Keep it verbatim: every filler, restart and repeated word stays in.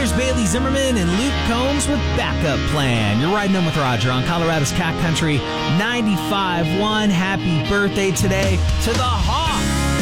Here's Bailey Zimmerman and Luke Combs with Backup Plan. You're riding in with Roger on Colorado's Cat Country ninety-five point one. Happy birthday today to the Hawks.